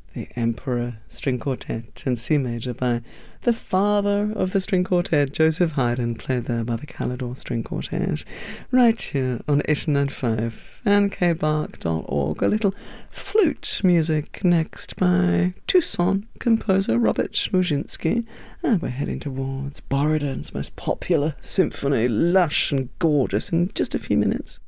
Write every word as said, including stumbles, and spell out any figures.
The Emperor String Quartet in C major by the father of the string quartet, Joseph Haydn, played there by the Calidore String Quartet, right here on eight ninety-five and k bark dot org. A little flute music next by Tucson composer Robert Smuszynski, and we're heading towards Borodin's most popular symphony, lush and gorgeous, in just a few minutes.